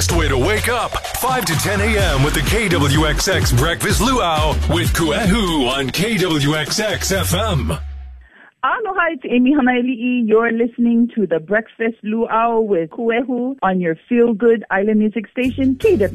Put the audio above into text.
best way to wake up. 5 to 10 a.m. with the KWXX Breakfast Luau with Kuehu on KWXX FM. Aloha, it's Amy Hanaili'i. You're listening to the Breakfast Luau with Kuehu on your feel-good island music station, KWXX.